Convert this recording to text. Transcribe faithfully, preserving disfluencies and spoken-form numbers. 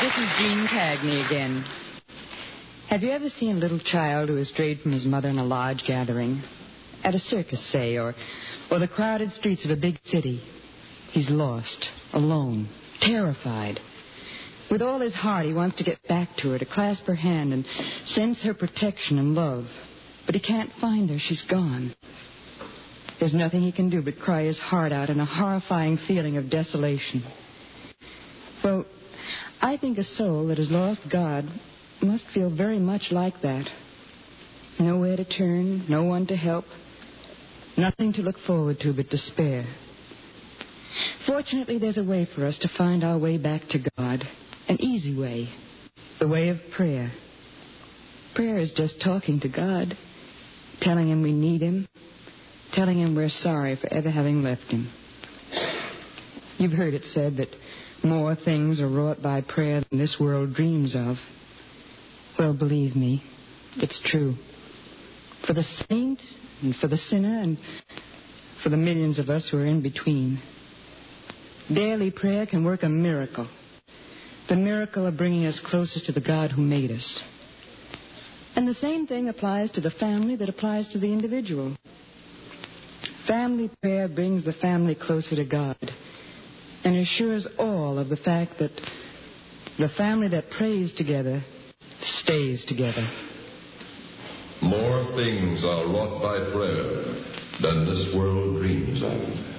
This is Jean Cagney again. Have you ever seen a little child who has strayed from his mother in a large gathering? At a circus, say, or, or the crowded streets of a big city. He's lost, alone, terrified. With all his heart, he wants to get back to her, to clasp her hand and sense her protection and love. But he can't find her. She's gone. There's nothing he can do but cry his heart out in a horrifying feeling of desolation. Well, I think a soul that has lost God must feel very much like that. Nowhere to turn, no one to help, nothing to look forward to but despair. Fortunately, there's a way for us to find our way back to God, an easy way, the way of prayer. Prayer is just talking to God, telling him we need him, telling him we're sorry for ever having left him. You've heard it said that more things are wrought by prayer than this world dreams of. Well, believe me, it's true. For the saint, and for the sinner, and for the millions of us who are in between. Daily prayer can work a miracle. The miracle of bringing us closer to the God who made us. And the same thing applies to the family that applies to the individual. Family prayer brings the family closer to God and assures all of the fact that the family that prays together stays together. More things are wrought by prayer than this world dreams of.